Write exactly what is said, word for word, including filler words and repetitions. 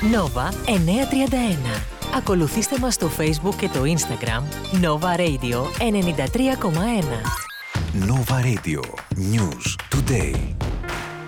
Nova εννιακόσια τριάντα ένα. Ακολουθήστε μας στο Facebook και το Instagram Nova Radio ενενήντα τρία κόμμα ένα. Nova Radio News Today.